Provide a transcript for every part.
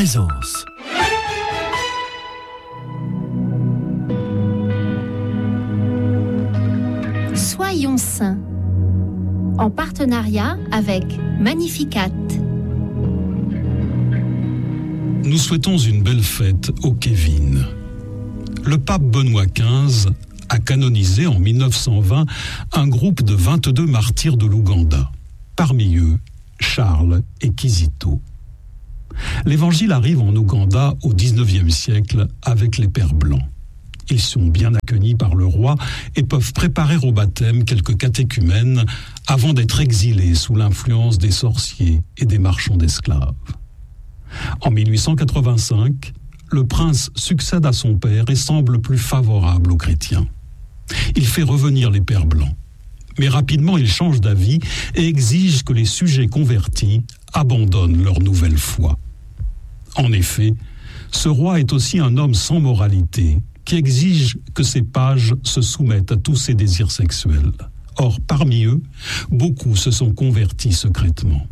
Présence. Soyons saints, en partenariat avec Magnificat. Nous souhaitons une belle fête au Kevin. Le pape Benoît XV a canonisé en 1920 un groupe de 22 martyrs de l'Ouganda. Parmi eux, Charles et Kizito. L'évangile arrive en Ouganda au XIXe siècle avec les Pères blancs. Ils sont bien accueillis par le roi et peuvent préparer au baptême quelques catéchumènes avant d'être exilés sous l'influence des sorciers et des marchands d'esclaves. En 1885, le prince succède à son père et semble plus favorable aux chrétiens. Il fait revenir les Pères blancs. Mais rapidement, il change d'avis et exige que les sujets convertis abandonnent leur nouvelle foi. En effet, ce roi est aussi un homme sans moralité qui exige que ses pages se soumettent à tous ses désirs sexuels. Or, parmi eux, beaucoup se sont convertis secrètement.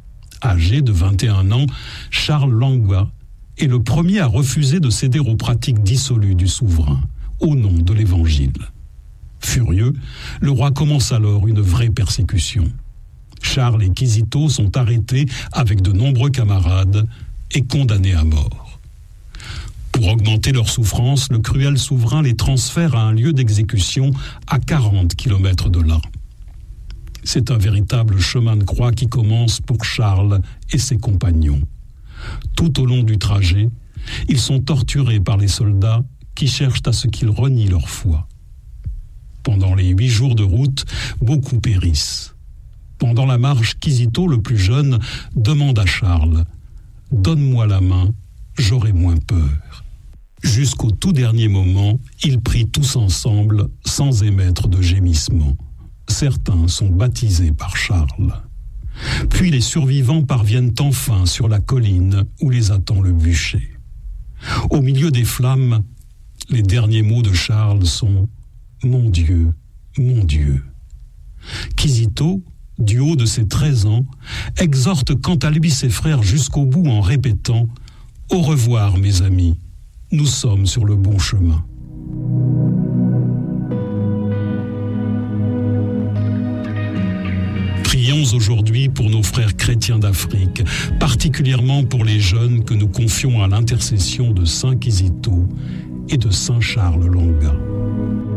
Âgé de 21 ans, Charles Lwanga est le premier à refuser de céder aux pratiques dissolues du souverain, au nom de l'Évangile. Furieux, le roi commence alors une vraie persécution. Charles et Kizito sont arrêtés avec de nombreux camarades et condamnés à mort. Pour augmenter leur souffrance, le cruel souverain les transfère à un lieu d'exécution à 40 km de là. C'est un véritable chemin de croix qui commence pour Charles et ses compagnons. Tout au long du trajet, ils sont torturés par les soldats qui cherchent à ce qu'ils renient leur foi. Pendant les 8 jours de route, beaucoup périssent. Pendant la marche, Kizito, le plus jeune, demande à Charles « Donne-moi la main, j'aurai moins peur ». Jusqu'au tout dernier moment, ils prient tous ensemble sans émettre de gémissements. Certains sont baptisés par Charles. Puis les survivants parviennent enfin sur la colline où les attend le bûcher. Au milieu des flammes, les derniers mots de Charles sont « Mon Dieu, mon Dieu ». Kizito, du haut de ses 13 ans, exhorte quant à lui ses frères jusqu'au bout en répétant « Au revoir mes amis, nous sommes sur le bon chemin ». Prions aujourd'hui pour nos frères chrétiens d'Afrique, particulièrement pour les jeunes que nous confions à l'intercession de Saint Kizito et de Saint Charles Lwanga.